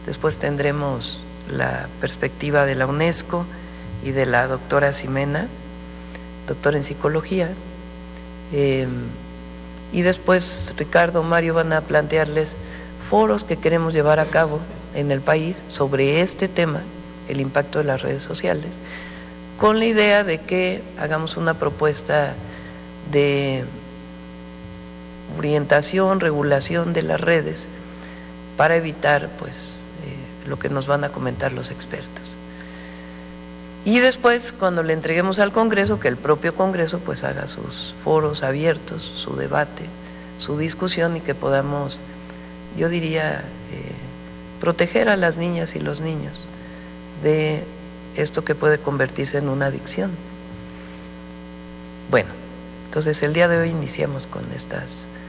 Después tendremos la perspectiva de la UNESCO y de la doctora Ximena, doctora en psicología. Y después Ricardo, Mario van a plantearles foros que queremos llevar a cabo en el país sobre este tema, el impacto de las redes sociales, con la idea de que hagamos una propuesta de orientación, regulación de las redes para evitar pues lo que nos van a comentar los expertos. Y después, cuando le entreguemos al Congreso, que el propio Congreso pues haga sus foros abiertos, su debate, su discusión, y que podamos, yo diría, proteger a las niñas y los niños de esto que puede convertirse en una adicción. Bueno, entonces el día de hoy iniciamos con estas